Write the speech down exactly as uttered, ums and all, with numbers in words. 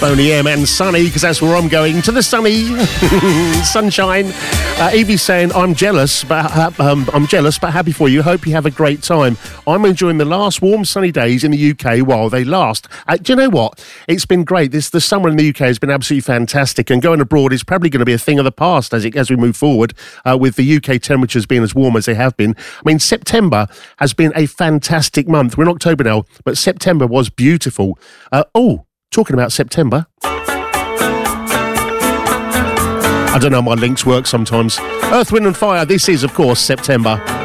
Boney M and sunny, because that's where I'm going, to the sunny sunshine. Uh, Evie's saying, I'm jealous, but uh, um, I'm jealous, but happy for you. Hope you have a great time. I'm enjoying the last warm sunny days in the U K while they last. Uh, do you know what? It's been great. This the summer in the U K has been absolutely fantastic, and going abroad is probably going to be a thing of the past as it as we move forward, uh, with the U K temperatures being as warm as they have been. I mean, September has been a fantastic month. We're in October now, but September was beautiful. Uh, oh, talking about September. I don't know how my links work sometimes. Earth, Wind and Fire, this is, of course, September.